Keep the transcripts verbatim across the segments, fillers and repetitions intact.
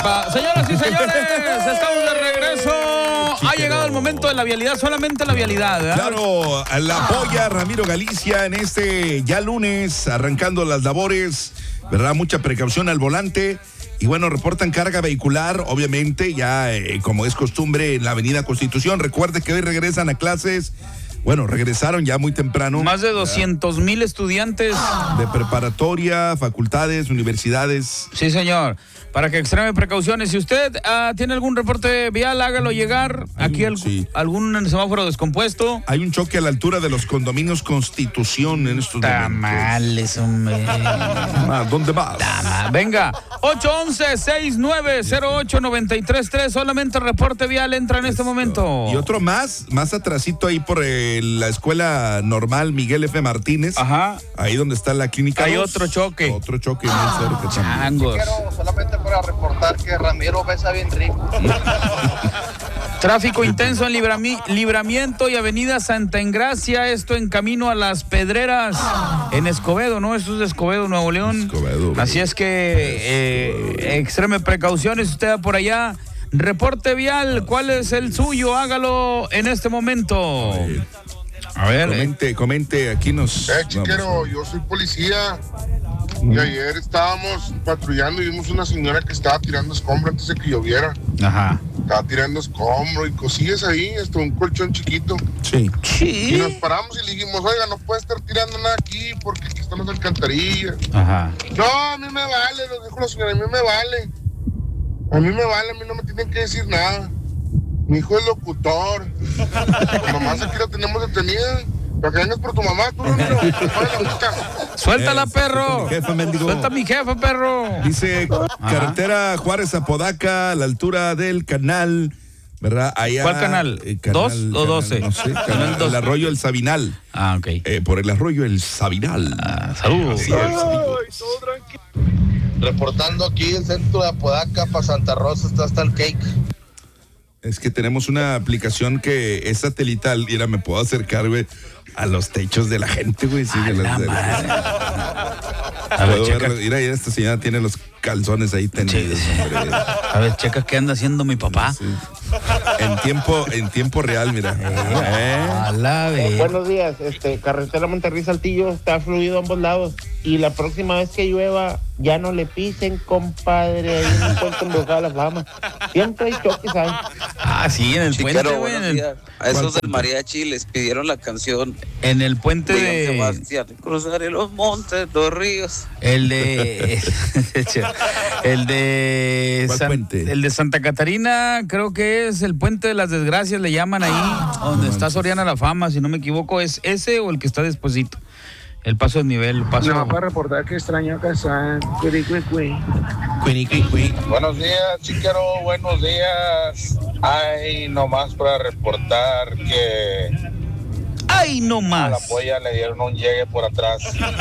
pa. Señoras y señores, estamos de regreso. Ha llegado el momento de la vialidad, solamente la vialidad, ¿verdad? Claro, la polla Ramiro Galicia en este ya lunes, arrancando las labores, ¿verdad? Mucha precaución al volante. Y bueno, reportan carga vehicular, obviamente, ya eh, como es costumbre en la Avenida Constitución. Recuerde que hoy regresan a clases. Bueno, regresaron ya muy temprano. Más de doscientos mil estudiantes. De preparatoria, facultades, universidades. Sí, señor. Para que extreme precauciones. Si usted uh, tiene algún reporte vial, hágalo llegar. Aquí un, al, sí. algún semáforo descompuesto. Hay un choque a la altura de los condominios Constitución en estos Tamales, hombre. Ah, ¿dónde vas? Tama. Venga, ocho once, sesenta y nueve, cero ocho, noventa y tres tres. Solamente el reporte vial entra en este momento. Y otro más, más atrasito ahí por eh, la escuela normal Miguel F. Martínez. Ajá. Ahí donde está la clínica. Hay dos. otro choque. Otro choque muy cerca. Changos. Quiero solamente para reportar que Ramiro besa bien rico. Tráfico intenso en librami, Libramiento y Avenida Santa Engracia, esto en camino a Las Pedreras, en Escobedo, ¿no? Esto es de Escobedo, Nuevo León. Escobedo. Así es que eh, extreme precauciones, usted va por allá. Reporte vial, ¿cuál es el suyo? Hágalo en este momento. A ver. Comente, eh. comente, aquí nos... Eh, chiquero, vamos. Yo soy policía. Y ayer estábamos patrullando y vimos una señora que estaba tirando escombro antes de que lloviera. Ajá. Estaba tirando escombro y cosillas ahí, hasta un colchón chiquito. Sí. Sí. Y nos paramos y le dijimos, oiga, no puede estar tirando nada aquí porque aquí están las alcantarillas. Ajá. No, a mí me vale, nos dijo la señora, a mí me vale. A mí me vale, a mí no me tienen que decir nada. Mi hijo es locutor. Nomás aquí la tenemos detenida. Para que vengas por tu mamá, tú no, no, no. Suéltala, eh, perro. Mi jefa, mendigo. Suelta a mi jefa, perro. Dice, Ajá. Carretera Juárez-Apodaca, a la altura del canal, ¿verdad? Allá, ¿cuál canal? Eh, canal ¿Dos o canal, doce? No sé, canal, el arroyo El Sabinal. Ah, ok. Eh, por el arroyo El Sabinal. Ah, saludos. Así es, amigos. Reportando aquí el centro de Apodaca para Santa Rosa, está hasta el cake. Es que tenemos una aplicación que es satelital. Mira, me puedo acercar, güey, a los techos de la gente, güey. Sí, a de la las, de madre. las... A ver, Puedo checa. ver, mira, esta señora tiene los calzones ahí tendidos, Sí. hombre. A ver, checa qué anda haciendo mi papá. Sí. En tiempo, en tiempo real, mira. Eh, a la vez. Buenos días, este, carretera Monterrey-Saltillo está fluido a ambos lados y la próxima vez que llueva ya no le pisen, compadre, ahí en el puente embrujado de la fama. Siempre hay choques ahí. Ah, sí, en el Chiquero, puente, güey. En, buenos el- días. A esos del mariachi les pidieron la canción en el puente de de... Sebastián. Cruzaré los montes, los ríos. El de... el de... ¿Cuál San- puente? el de Santa Catarina, creo que es el puente de las desgracias, le llaman ahí, donde está Soriana La Fama, si no me equivoco, es ese o el que está despuesito. El paso de nivel, el paso... No, para reportar que extraño a Casán. Cuí, cuí, cuí. Cuini, cuini, cuini. Buenos días, chiquero, buenos días. Ay, nomás para reportar que ¡Ay, no a la más! polla le dieron un llegue por atrás.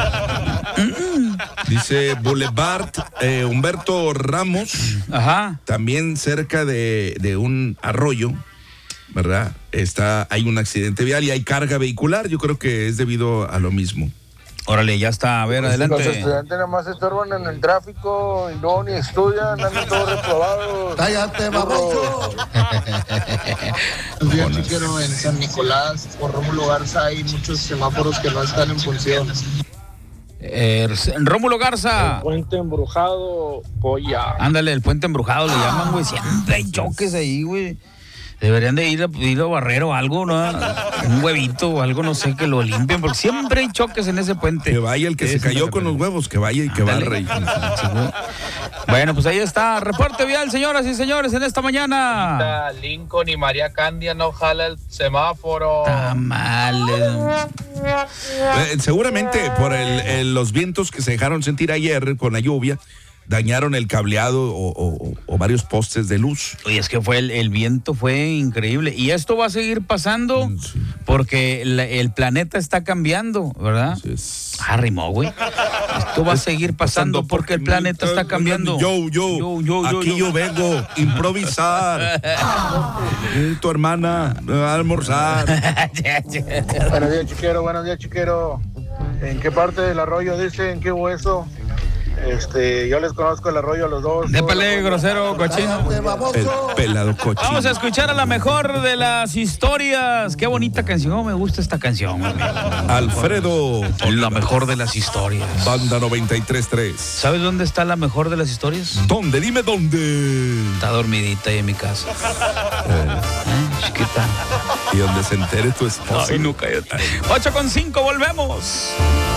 Dice Boulevard eh, Humberto Ramos, Ajá. también cerca de, de un arroyo, ¿verdad? Está, hay un accidente vial y hay carga vehicular. Yo creo que es debido a lo mismo. Órale, ya está, a ver, Los adelante. estudiantes nada más estorban en el tráfico y no ni estudian, andan todos reprobados. ¡Cállate, baboso! Buenas. Chiquero, en San Nicolás, por Rómulo Garza hay muchos semáforos que no están en función. Eh, Rómulo Garza. Puente embrujado, polla. Ándale, el puente embrujado le llaman, güey. Siempre hay choques ahí, güey. Deberían de ir a, ir a barrer o algo, ¿no? Un huevito o algo, no sé, que lo limpien, porque siempre hay choques en ese puente. Que vaya el que se Ese cayó me con los refiero. huevos, que vaya y que Ándale. barre. Sí, güey. Bueno, pues ahí está. Reporte vial, señoras y señores, en esta mañana. Lincoln y María Candia no jala el semáforo. Tamales. Eh, seguramente por el, el- los vientos que se dejaron sentir ayer con la lluvia, dañaron el cableado o, o- o varios postes de luz. Oye, es que fue el, el viento fue increíble. Y esto va a seguir pasando Sí. porque el, el planeta está cambiando, ¿verdad? Así es. Ah, rimó, güey. Esto va a seguir pasando porque el planeta está cambiando. Yo, yo, Yo, yo, yo, aquí yo. yo vengo a improvisar. Eh, tu hermana me va a almorzar. Buenos días, chiquero, buenos días, chiquero. ¿En qué parte del arroyo dice, en qué hueso? Este, yo les conozco el arroyo a los dos. Dépale, grosero, cochino. El pelado cochino. Vamos a escuchar a la mejor de las historias. Qué bonita canción. Oh, me gusta esta canción. Mami. Alfredo. La mejor de las historias. Banda noventa y tres punto tres. ¿Sabes dónde está la mejor de las historias? ¿Dónde? Dime dónde. Está dormidita ahí en mi casa. ¿Eh? Chiquita. Y donde se entere tu esposa. Ay, no, cállate. ocho con cinco, volvemos.